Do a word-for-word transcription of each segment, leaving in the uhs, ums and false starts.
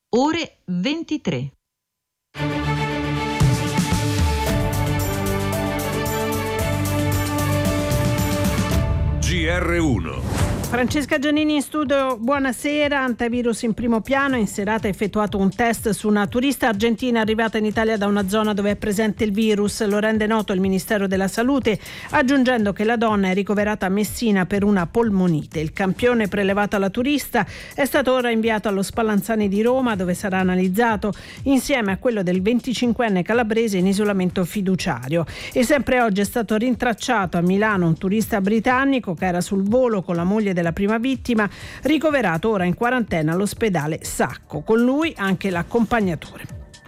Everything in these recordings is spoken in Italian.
ore ventitré. G R uno. Francesca Giannini in studio, buonasera. Antivirus in primo piano. In serata ha effettuato un test su una turista argentina arrivata in Italia da una zona dove è presente il virus. Lo rende noto il Ministero della Salute, aggiungendo che la donna è ricoverata a Messina per una polmonite. Il campione prelevato alla turista è stato ora inviato allo Spallanzani di Roma, dove sarà analizzato insieme a quello del venticinquenne calabrese in isolamento fiduciario. E sempre oggi è stato rintracciato a Milano un turista britannico che era sul volo con la moglie della prima vittima, ricoverato ora in quarantena all'ospedale Sacco. Con lui anche l'accompagnatore.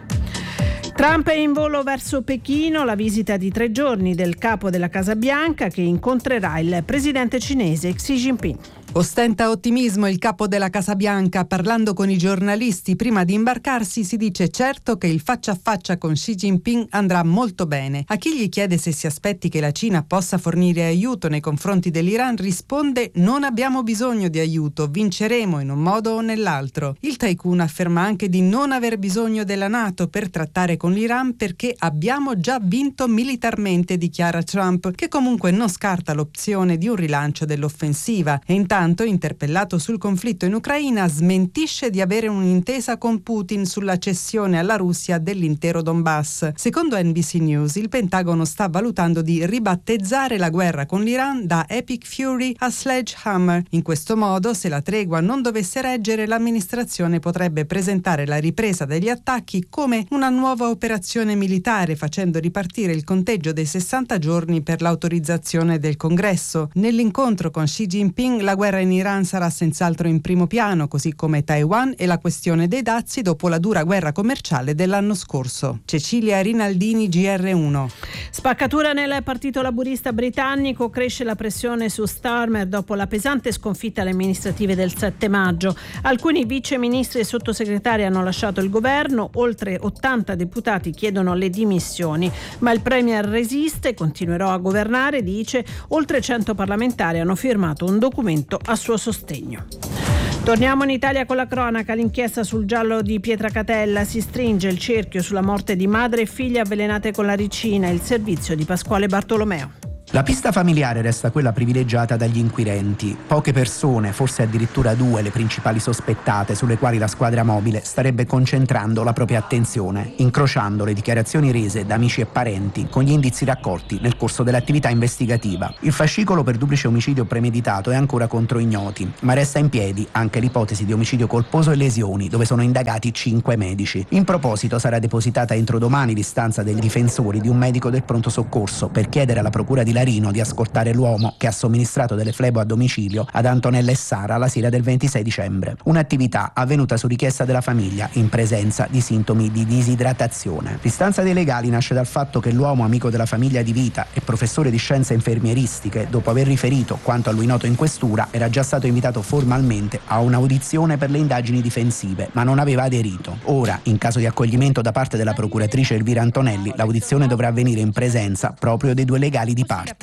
Trump è in volo verso Pechino, la visita di tre giorni del capo della Casa Bianca che incontrerà il presidente cinese Xi Jinping. Ostenta ottimismo il capo della Casa Bianca. Parlando con i giornalisti prima di imbarcarsi, si dice certo che il faccia a faccia con Xi Jinping andrà molto bene. A chi gli chiede se si aspetti che la Cina possa fornire aiuto nei confronti dell'Iran, risponde: non abbiamo bisogno di aiuto, vinceremo in un modo o nell'altro. Il tycoon afferma anche di non aver bisogno della NATO per trattare con l'Iran perché abbiamo già vinto militarmente, dichiara Trump, che comunque non scarta l'opzione di un rilancio dell'offensiva. E intanto, interpellato sul conflitto in Ucraina, smentisce di avere un'intesa con Putin sulla cessione alla Russia dell'intero Donbass. Secondo N B C News, il Pentagono sta valutando di ribattezzare la guerra con l'Iran da Epic Fury a Sledgehammer. In questo modo, se la tregua non dovesse reggere, l'amministrazione potrebbe presentare la ripresa degli attacchi come una nuova operazione militare, facendo ripartire il conteggio dei sessanta giorni per l'autorizzazione del Congresso. Nell'incontro con Xi Jinping, la guerra in Iran sarà senz'altro in primo piano, così come Taiwan e la questione dei dazi dopo la dura guerra commerciale dell'anno scorso. Cecilia Rinaldini, G R uno. Spaccatura nel partito laburista britannico, cresce la pressione su Starmer dopo la pesante sconfitta alle amministrative del sette maggio. Alcuni vice ministri e sottosegretari hanno lasciato il governo, oltre ottanta deputati chiedono le dimissioni, ma il premier resiste, continuerò a governare, dice. Oltre cento parlamentari hanno firmato un documento a suo sostegno. Torniamo in Italia con la cronaca. L'inchiesta sul giallo di Pietracatella, si stringe il cerchio sulla morte di madre e figlia avvelenate con la ricina. Il servizio di Pasquale Bartolomeo. La pista familiare resta quella privilegiata dagli inquirenti. Poche persone, forse addirittura due, le principali sospettate sulle quali la squadra mobile starebbe concentrando la propria attenzione, incrociando le dichiarazioni rese da amici e parenti con gli indizi raccolti nel corso dell'attività investigativa. Il fascicolo per duplice omicidio premeditato è ancora contro ignoti, ma resta in piedi anche l'ipotesi di omicidio colposo e lesioni, dove sono indagati cinque medici. In proposito sarà depositata entro domani l'istanza dei difensori di un medico del pronto soccorso per chiedere alla procura di Larino di ascoltare l'uomo che ha somministrato delle flebo a domicilio ad Antonella e Sara la sera del ventisei dicembre. Un'attività avvenuta su richiesta della famiglia in presenza di sintomi di disidratazione. L'istanza dei legali nasce dal fatto che l'uomo, amico della famiglia di vita e professore di scienze infermieristiche, dopo aver riferito quanto a lui noto in questura, era già stato invitato formalmente a un'audizione per le indagini difensive, ma non aveva aderito. Ora, in caso di accoglimento da parte della procuratrice Elvira Antonelli, l'audizione dovrà avvenire in presenza proprio dei due legali di parte.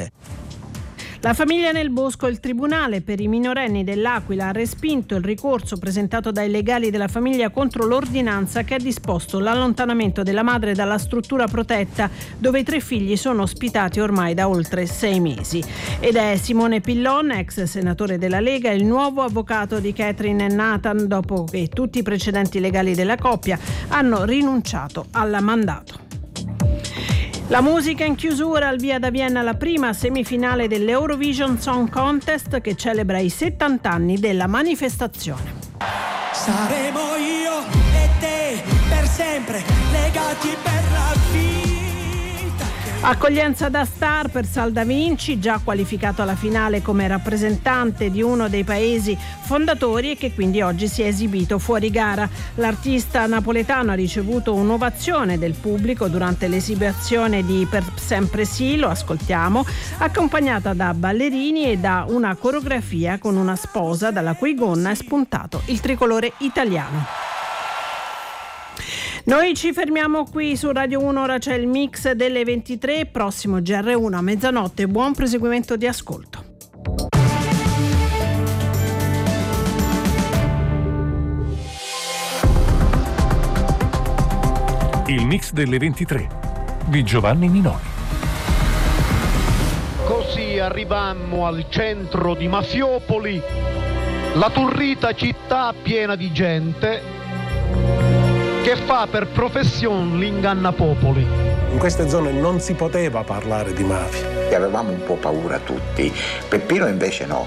La famiglia nel bosco. Il tribunale per i minorenni dell'Aquila ha respinto il ricorso presentato dai legali della famiglia contro l'ordinanza che ha disposto l'allontanamento della madre dalla struttura protetta dove i tre figli sono ospitati ormai da oltre sei mesi. Ed è Simone Pillon, ex senatore della Lega, il nuovo avvocato di Catherine e Nathan dopo che tutti i precedenti legali della coppia hanno rinunciato al mandato. La musica in chiusura, al via da Vienna la prima semifinale dell'Eurovision Song Contest che celebra i settanta anni della manifestazione. Saremo io e te per sempre legati per la vita. Accoglienza da star per Sal Da Vinci, già qualificato alla finale come rappresentante di uno dei paesi fondatori e che quindi oggi si è esibito fuori gara. L'artista napoletano ha ricevuto un'ovazione del pubblico durante l'esibizione di Per Sempre Sì, lo ascoltiamo, accompagnata da ballerini e da una coreografia con una sposa dalla cui gonna è spuntato il tricolore italiano. Noi ci fermiamo qui su Radio uno, ora c'è il mix delle ventitré, prossimo G R uno a mezzanotte. Buon proseguimento di ascolto. Il mix delle ventitré di Giovanni Minoli. Così arrivammo al centro di Mafiopoli, la turrita città piena di gente che fa per professione l'ingannapopoli. In queste zone non si poteva parlare di mafia. E avevamo un po' paura tutti. Peppino invece no.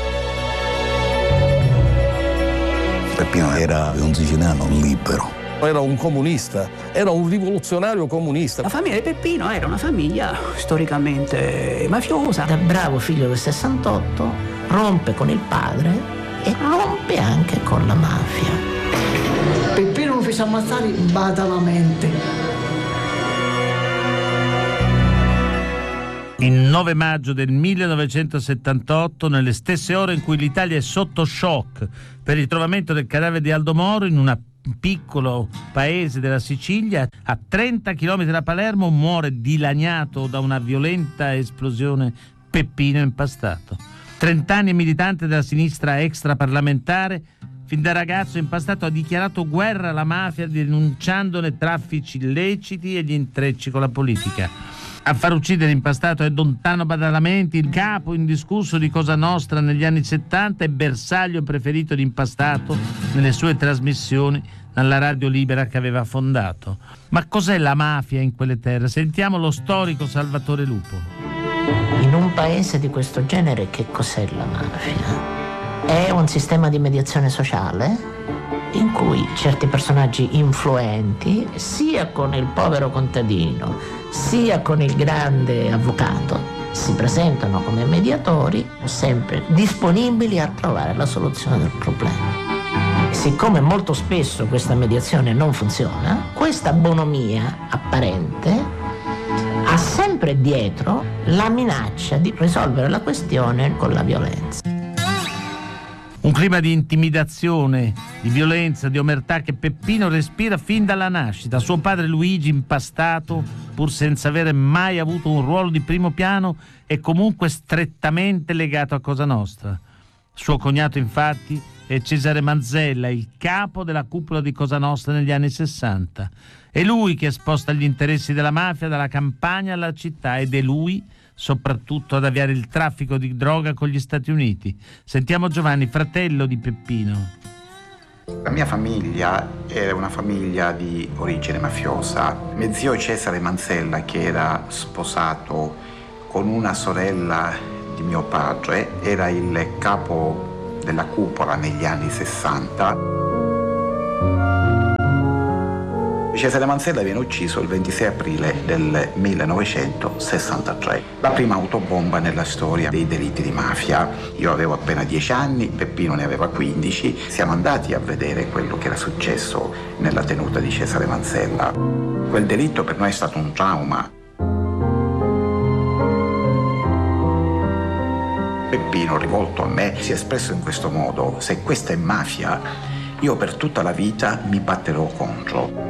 Peppino era un siciliano libero. Era un comunista, era un rivoluzionario comunista. La famiglia di Peppino era una famiglia storicamente mafiosa. Da bravo figlio del sessantotto rompe con il padre e rompe anche con la mafia. Peppino lo fece ammazzare batalamente. Il nove maggio del millenovecentosettantotto, nelle stesse ore in cui l'Italia è sotto shock per il ritrovamento del cadavere di Aldo Moro in una un piccolo paese della Sicilia, a trenta chilometri da Palermo, muore dilaniato da una violenta esplosione Peppino Impastato. Trent'anni militante della sinistra extraparlamentare, fin da ragazzo Impastato ha dichiarato guerra alla mafia denunciandone traffici illeciti e gli intrecci con la politica. A far uccidere Impastato è Don Tano Badalamenti, il capo indiscusso di Cosa Nostra negli anni settanta e bersaglio preferito di Impastato nelle sue trasmissioni dalla radio libera che aveva fondato. Ma cos'è la mafia in quelle terre? Sentiamo lo storico Salvatore Lupo. In un paese di questo genere che cos'è la mafia? È un sistema di mediazione sociale in cui certi personaggi influenti, sia con il povero contadino, sia con il grande avvocato, si presentano come mediatori, sempre disponibili a trovare la soluzione del problema. Siccome molto spesso questa mediazione non funziona, questa bonomia apparente ha sempre dietro la minaccia di risolvere la questione con la violenza. Un clima di intimidazione, di violenza, di omertà che Peppino respira fin dalla nascita. Suo padre Luigi Impastato, pur senza avere mai avuto un ruolo di primo piano, è comunque strettamente legato a Cosa Nostra. Suo cognato, infatti, è Cesare Manzella, il capo della cupola di Cosa Nostra negli anni sessanta. È lui che sposta gli interessi della mafia dalla campagna alla città ed è lui soprattutto ad avviare il traffico di droga con gli Stati Uniti. Sentiamo Giovanni, fratello di Peppino. La mia famiglia era una famiglia di origine mafiosa. Mio zio Cesare Manzella, che era sposato con una sorella di mio padre, era il capo della cupola negli anni sessanta. Cesare Manzella viene ucciso il ventisei aprile del millenovecentosessantatré. La prima autobomba nella storia dei delitti di mafia. Io avevo appena dieci anni, Peppino ne aveva quindici. Siamo andati a vedere quello che era successo nella tenuta di Cesare Manzella. Quel delitto per noi è stato un trauma. Peppino, rivolto a me, si è espresso in questo modo: se questa è mafia, io per tutta la vita mi batterò contro.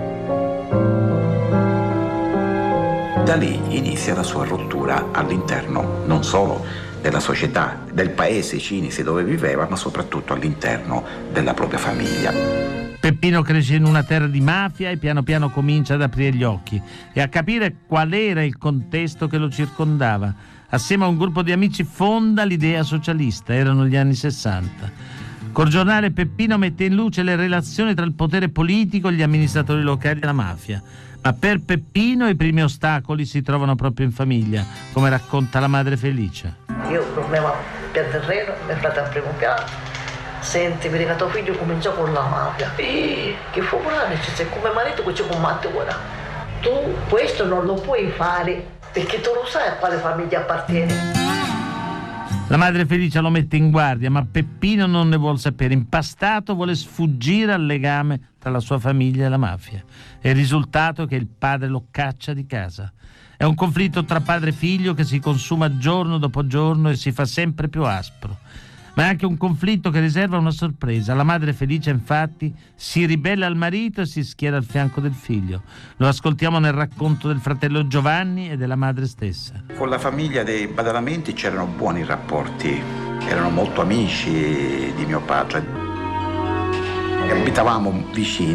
Da lì inizia la sua rottura all'interno non solo della società, del paese cinese dove viveva, ma soprattutto all'interno della propria famiglia. Peppino cresce in una terra di mafia e piano piano comincia ad aprire gli occhi e a capire qual era il contesto che lo circondava. Assieme a un gruppo di amici fonda l'Idea Socialista, erano gli anni sessanta. Col giornale Peppino mette in luce le relazioni tra il potere politico e gli amministratori locali e la mafia. Ma per Peppino i primi ostacoli si trovano proprio in famiglia, come racconta la madre Felicia. Io ho un problema per terreno, mio fratello al primo piano. Senti, mi tuo figlio comincia con la mafia. E che figurare, c'è come marito che ci combatte ora. Tu questo non lo puoi fare perché tu lo sai a quale famiglia appartieni. La madre Felicia lo mette in guardia, ma Peppino non ne vuol sapere. Impastato vuole sfuggire al legame tra la sua famiglia e la mafia. E il risultato è che il padre lo caccia di casa. È un conflitto tra padre e figlio che si consuma giorno dopo giorno e si fa sempre più aspro. Ma è anche un conflitto che riserva una sorpresa. La madre Felicia, infatti, si ribella al marito e si schiera al fianco del figlio. Lo ascoltiamo nel racconto del fratello Giovanni e della madre stessa. Con la famiglia dei Badalamenti c'erano buoni rapporti, erano molto amici di mio padre. Abitavamo vicini,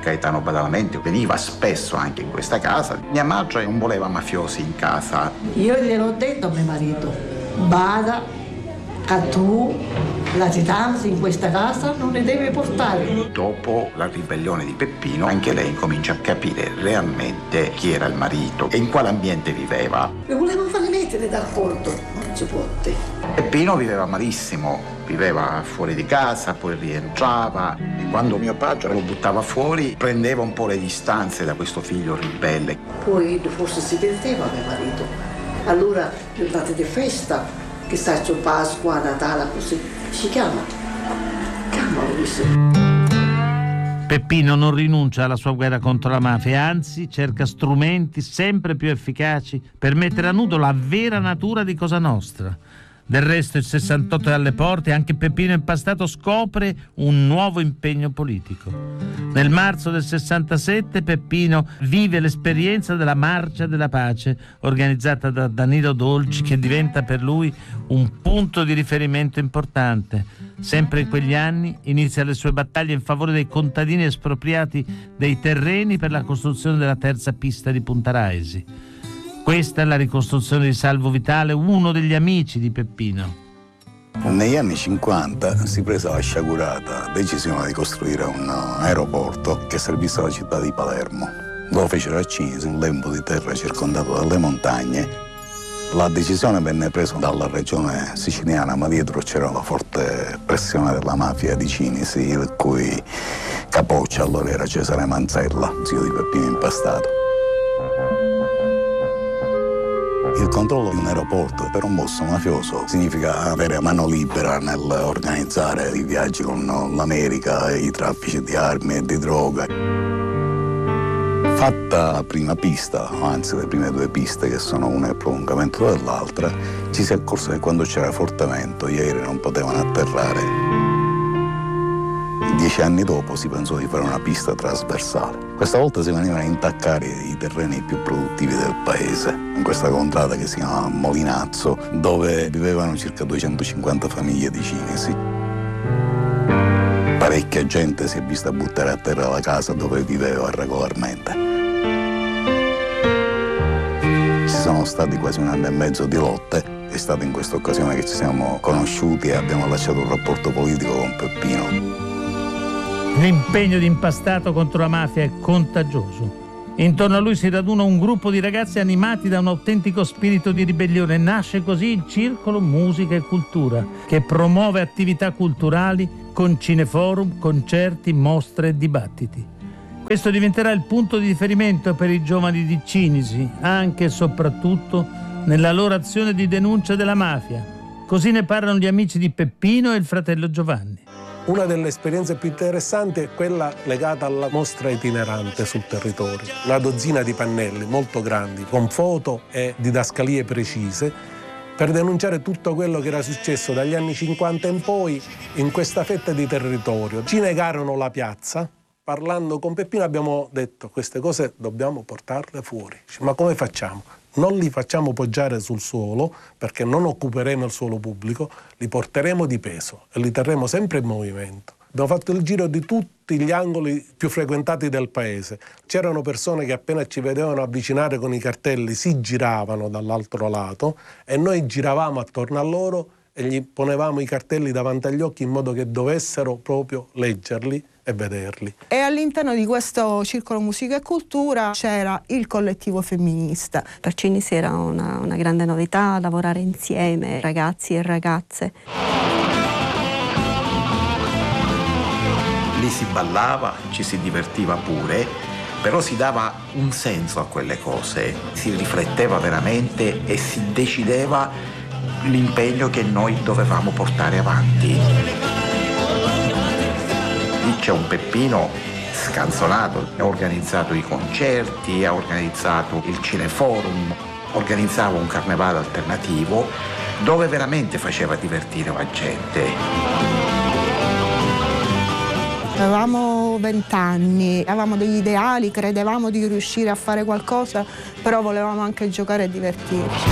Gaetano Badalamenti veniva spesso anche in questa casa. Mia madre non voleva mafiosi in casa. Io gliel'ho detto a mio marito, bada a tu latitanza in questa casa non ne devi portare. Dopo la ribellione di Peppino, anche lei incomincia a capire realmente chi era il marito e in quale ambiente viveva. Mi volevano fare mettere dal porto, non si può te. Peppino viveva malissimo, viveva fuori di casa, poi rientrava. E quando mio padre lo buttava fuori, prendeva un po' le distanze da questo figlio ribelle. Poi forse si penteva mio marito. Allora le date di festa, che sta su Pasqua, Natale, così si chiama. Chiamalo questo. Peppino non rinuncia alla sua guerra contro la mafia, anzi cerca strumenti sempre più efficaci per mettere a nudo la vera natura di Cosa Nostra. Del resto il sessantotto è alle porte e anche Peppino Impastato scopre un nuovo impegno politico. Nel marzo del sessantasette Peppino vive l'esperienza della Marcia della Pace organizzata da Danilo Dolci, che diventa per lui un punto di riferimento importante. Sempre in quegli anni inizia le sue battaglie in favore dei contadini espropriati dei terreni per la costruzione della terza pista di Punta Raisi. Questa è la ricostruzione di Salvo Vitale, uno degli amici di Peppino. Negli anni cinquanta si prese la sciagurata decisione di costruire un aeroporto che servisse alla città di Palermo. Lo fecero a Cinisi, un lembo di terra circondato dalle montagne. La decisione venne presa dalla regione siciliana, ma dietro c'era la forte pressione della mafia di Cinisi, il cui capoccia allora era Cesare Manzella, zio di Peppino Impastato. Il controllo di un aeroporto per un boss mafioso significa avere mano libera nell'organizzare i viaggi con l'America, i traffici di armi e di droga. Fatta la prima pista, anzi le prime due piste che sono una il prolungamento dell'altra, ci si è accorso che quando c'era forte vento gli aerei non potevano atterrare. Dieci anni dopo si pensò di fare una pista trasversale. Questa volta si venivano a intaccare i terreni più produttivi del paese, in questa contrada che si chiama Molinazzo, dove vivevano circa duecentocinquanta famiglie di Cinisi. Parecchia gente si è vista buttare a terra la casa dove viveva regolarmente. Ci sono stati quasi un anno e mezzo di lotte. È stata in questa occasione che ci siamo conosciuti e abbiamo lasciato un rapporto politico con Peppino. L'impegno di Impastato contro la mafia è contagioso. Intorno a lui si raduna un gruppo di ragazzi animati da un autentico spirito di ribellione. Nasce così il Circolo Musica e Cultura, che promuove attività culturali con cineforum, concerti, mostre e dibattiti. Questo diventerà il punto di riferimento per i giovani di Cinisi, anche e soprattutto nella loro azione di denuncia della mafia. Così ne parlano gli amici di Peppino e il fratello Giovanni. Una delle esperienze più interessanti è quella legata alla mostra itinerante sul territorio. Una dozzina di pannelli molto grandi, con foto e didascalie precise, per denunciare tutto quello che era successo dagli anni cinquanta in poi in questa fetta di territorio. Ci negarono la piazza. Parlando con Peppino abbiamo detto: queste cose dobbiamo portarle fuori. Ma come facciamo? Non li facciamo poggiare sul suolo, perché non occuperemo il suolo pubblico, li porteremo di peso e li terremo sempre in movimento. Abbiamo fatto il giro di tutti gli angoli più frequentati del paese. C'erano persone che appena ci vedevano avvicinare con i cartelli si giravano dall'altro lato e noi giravamo attorno a loro e gli ponevamo i cartelli davanti agli occhi in modo che dovessero proprio leggerli e vederli. E all'interno di questo Circolo Musica e Cultura c'era il collettivo femminista. Per Cinisi era una, una grande novità lavorare insieme, ragazzi e ragazze. Lì si ballava, ci si divertiva pure, però si dava un senso a quelle cose, si rifletteva veramente e si decideva l'impegno che noi dovevamo portare avanti. Lì c'è un Peppino scanzonato, ha organizzato i concerti, ha organizzato il cineforum, organizzava un carnevale alternativo dove veramente faceva divertire la gente. Avevamo vent'anni, avevamo degli ideali, credevamo di riuscire a fare qualcosa, però volevamo anche giocare e divertirci.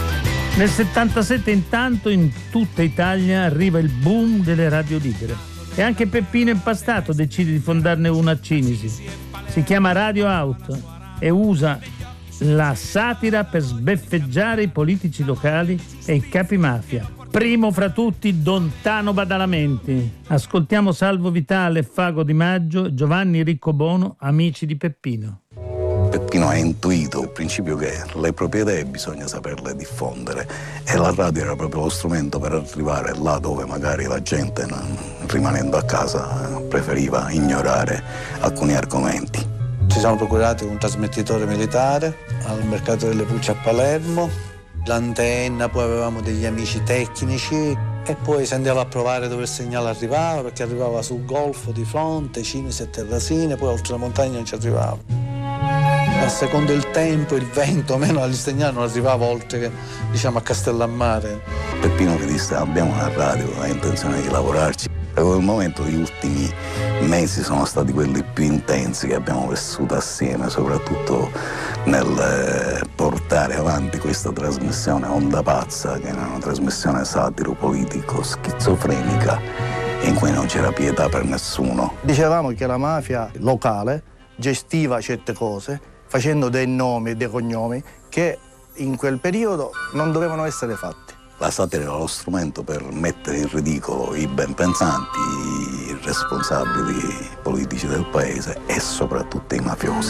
Nel settantasette intanto in tutta Italia arriva il boom delle radio libere. E anche Peppino Impastato decide di fondarne una a Cinisi. Si chiama Radio Out e usa la satira per sbeffeggiare i politici locali e i capi mafia. Primo fra tutti Don Tano Badalamenti. Ascoltiamo Salvo Vitale, Fago Di Maggio, Giovanni Riccobono, amici di Peppino. Peppino ha intuito il principio che le proprie idee bisogna saperle diffondere e la radio era proprio lo strumento per arrivare là dove magari la gente, rimanendo a casa, preferiva ignorare alcuni argomenti. Ci siamo procurati un trasmettitore militare al Mercato delle Pulci a Palermo, l'antenna, poi avevamo degli amici tecnici e poi si andava a provare dove il segnale arrivava, perché arrivava sul golfo di fronte, Cinisi e Terrasine, poi oltre la montagna non ci arrivava. A secondo il tempo, il vento, meno il segnale non arrivava oltre che, diciamo, a Castellammare. Peppino mi disse: abbiamo una radio, hai intenzione di lavorarci. Da quel momento gli ultimi mesi sono stati quelli più intensi che abbiamo vissuto assieme, soprattutto nel portare avanti questa trasmissione Onda Pazza, che era una trasmissione satiro-politico schizofrenica in cui non c'era pietà per nessuno. Dicevamo che la mafia locale gestiva certe cose facendo dei nomi e dei cognomi che in quel periodo non dovevano essere fatti. La satira era lo strumento per mettere in ridicolo i ben pensanti, i responsabili politici del paese e soprattutto i mafiosi.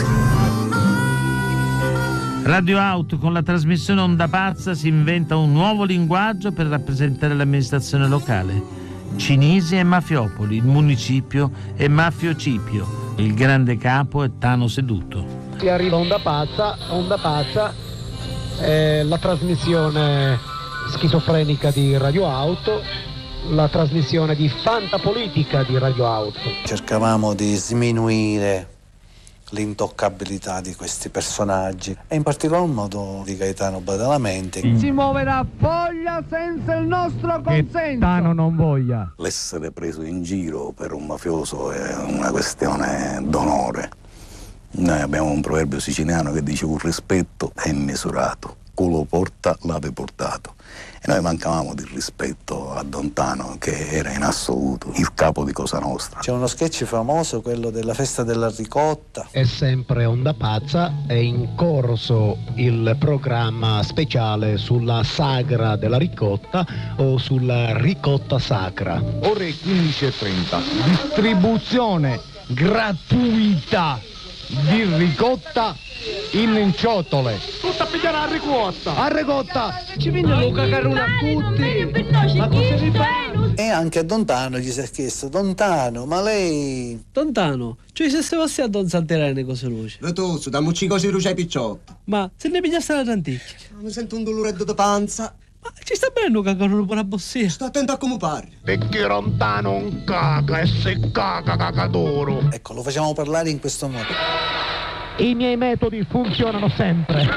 Radio Out con la trasmissione Onda Pazza si inventa un nuovo linguaggio per rappresentare l'amministrazione locale. Cinisi e Mafiopoli, il municipio è Mafiocipio, il grande capo è Tano Seduto. Si arriva Onda Pazza, Onda Pazza è la trasmissione schizofrenica di Radio Auto, la trasmissione di fantapolitica di Radio Auto. Cercavamo di sminuire l'intoccabilità di questi personaggi e in particolar modo di Gaetano Badalamenti. Si muoverà foglia senza il nostro consenso. Gaetano non voglia. L'essere preso in giro per un mafioso è una questione d'onore. Noi abbiamo un proverbio siciliano che dice: un rispetto è misurato, culo porta l'ave portato. E noi mancavamo di rispetto a Don Tano, che era in assoluto il capo di Cosa Nostra. C'è uno sketch famoso, quello della festa della ricotta. È sempre Onda Pazza, è in corso il programma speciale sulla sagra della ricotta o sulla ricotta sacra. Ore quindici e trenta, distribuzione gratuita di ricotta in ciotole. Tutta a pigliare a ricotta. A ricotta. Ci viene Luca Caruna a tutti. Ma cosa vi fa? E anche a Don Tano gli si è chiesto: Don Tano, ma lei... Don Tano, cioè se se a Don Santerene cose luce. Vetuzzo, dammoci cose luce ai picciotti. Ma se ne pigliasse la tanticchia. Mi sento un doloretto di panza. Ma ci sta bene Luca Caruna per la bossia. Sto attento a come parli. Perché lontano un caca e se caca cacadoro. Ecco, lo facciamo parlare in questo modo. I miei metodi funzionano sempre.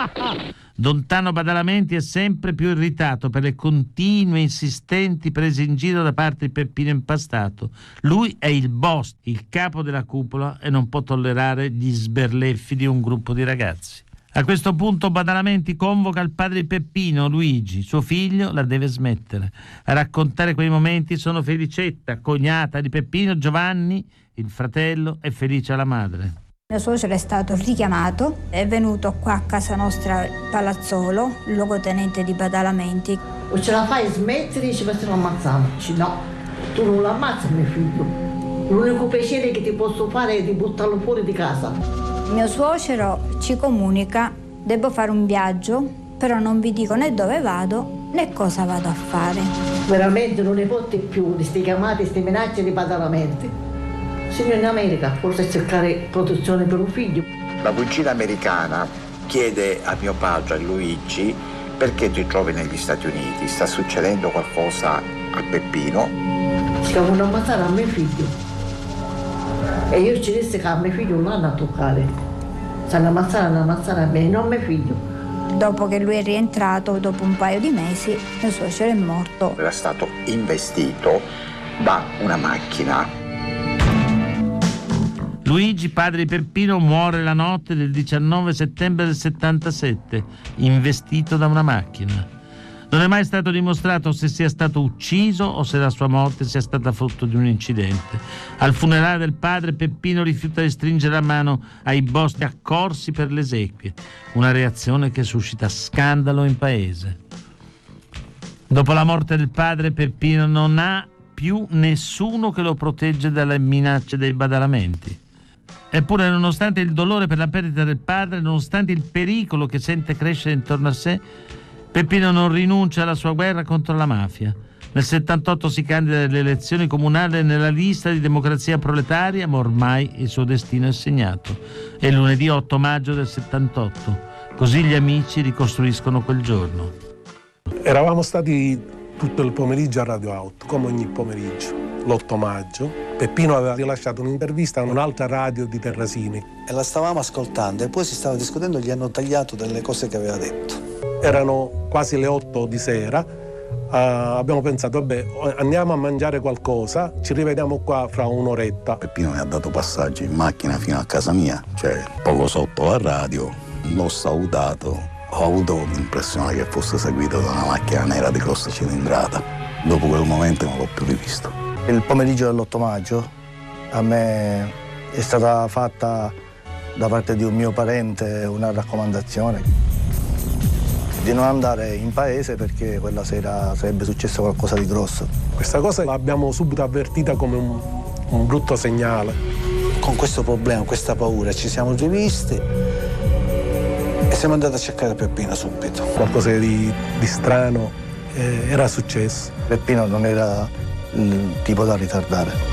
Don Tano Badalamenti è sempre più irritato per le continue insistenti prese in giro da parte di Peppino Impastato. Lui è il boss, il capo della cupola e non può tollerare gli sberleffi di un gruppo di ragazzi. A questo punto Badalamenti convoca il padre di Peppino, Luigi. Suo figlio la deve smettere. A raccontare quei momenti sono Felicetta, cognata di Peppino, Giovanni, il fratello e Felicia la madre. Mio suocero è stato richiamato, è venuto qua a casa nostra Palazzolo, il luogotenente di Badalamenti. O ce la fai smettere, ci possiamo ammazzare. Dici no, tu non l'ammazzi mio figlio. L'unico piacere che ti posso fare è di buttarlo fuori di casa. Mio suocero ci comunica: devo fare un viaggio, però non vi dico né dove vado né cosa vado a fare. Veramente non ne potti più di queste chiamate, queste minacce di Badalamenti. Sono in America, forse cercare protezione per un figlio. La cugina americana chiede a mio padre, a Luigi: perché ti trovi negli Stati Uniti? Sta succedendo qualcosa a Peppino? Si vogliono ammazzare a mio figlio. E io ci disse che a mio figlio non l'hanno a toccare. Se hanno ammazzare, hanno ammazzare a me, non a mio figlio. Dopo che lui è rientrato, dopo un paio di mesi, mio suocero è morto. Era stato investito da una macchina. Luigi, padre di Peppino, muore la notte del diciannove settembre del settantasette, investito da una macchina. Non è mai stato dimostrato se sia stato ucciso o se la sua morte sia stata frutto di un incidente. Al funerale del padre, Peppino rifiuta di stringere la mano ai boss accorsi per le esequie, una reazione che suscita scandalo in paese. Dopo la morte del padre, Peppino non ha più nessuno che lo protegge dalle minacce dei badalamenti. Eppure, nonostante il dolore per la perdita del padre, nonostante il pericolo che sente crescere intorno a sé, Peppino non rinuncia alla sua guerra contro la mafia. Nel settantotto si candida alle elezioni comunali nella lista di Democrazia Proletaria, ma ormai il suo destino è segnato. È lunedì otto maggio del settantotto. Così gli amici ricostruiscono quel giorno. Eravamo stati tutto il pomeriggio a Radio Auto, come ogni pomeriggio, l'otto maggio. Peppino aveva rilasciato un'intervista a un'altra radio di Terrasini. E la stavamo ascoltando e poi si stava discutendo, gli hanno tagliato delle cose che aveva detto. Erano quasi le otto di sera, uh, abbiamo pensato, vabbè, andiamo a mangiare qualcosa, ci rivediamo qua fra un'oretta. Peppino mi ha dato passaggio in macchina fino a casa mia, cioè poco sotto la radio, l'ho salutato, ho avuto l'impressione che fosse seguito da una macchina nera di grossa cilindrata. Dopo quel momento non l'ho più rivisto. Il pomeriggio dell'otto maggio a me è stata fatta da parte di un mio parente una raccomandazione di non andare in paese perché quella sera sarebbe successo qualcosa di grosso. Questa cosa l'abbiamo subito avvertita come un, un brutto segnale. Con questo problema, questa paura, ci siamo rivisti e siamo andati a cercare Peppino subito. Qualcosa di, di strano eh, era successo. Peppino non era il tipo da ritardare.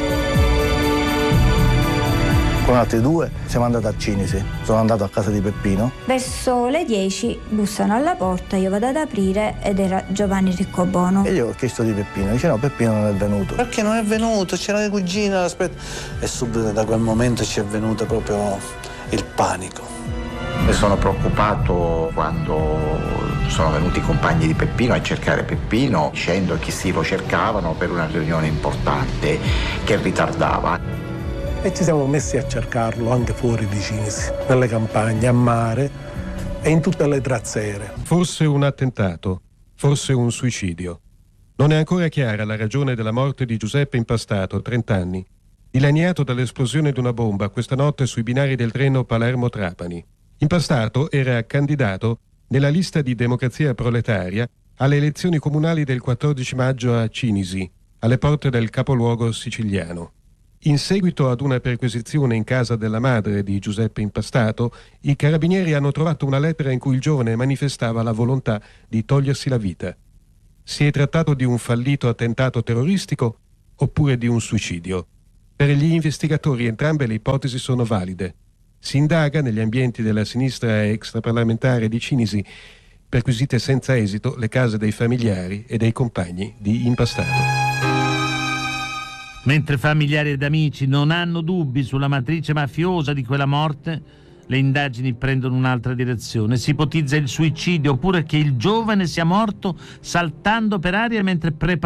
Con altri due siamo andati a Cinisi, sono andato a casa di Peppino. Verso le dieci bussano alla porta, io vado ad aprire ed era Giovanni Riccobono. E io ho chiesto di Peppino, dice no, Peppino non è venuto. Perché non è venuto? C'era le cugine, aspetta. E subito da quel momento ci è venuto proprio il panico. Mi sono preoccupato quando sono venuti i compagni di Peppino a cercare Peppino, dicendo che sì, lo cercavano per una riunione importante che ritardava. E ci siamo messi a cercarlo anche fuori di Cinisi, nelle campagne, a mare e in tutte le trazzere. Forse un attentato, forse un suicidio. Non è ancora chiara la ragione della morte di Giuseppe Impastato, trenta anni, dilaniato dall'esplosione di una bomba questa notte sui binari del treno Palermo-Trapani. Impastato era candidato nella lista di Democrazia Proletaria alle elezioni comunali del quattordici maggio a Cinisi, alle porte del capoluogo siciliano. In seguito ad una perquisizione in casa della madre di Giuseppe Impastato, i carabinieri hanno trovato una lettera in cui il giovane manifestava la volontà di togliersi la vita. Si è trattato di un fallito attentato terroristico oppure di un suicidio? Per gli investigatori entrambe le ipotesi sono valide. Si indaga negli ambienti della sinistra extraparlamentare di Cinisi, perquisite senza esito le case dei familiari e dei compagni di Impastato. Mentre familiari ed amici non hanno dubbi sulla matrice mafiosa di quella morte, le indagini prendono un'altra direzione. Si ipotizza il suicidio oppure che il giovane sia morto saltando per aria mentre preparava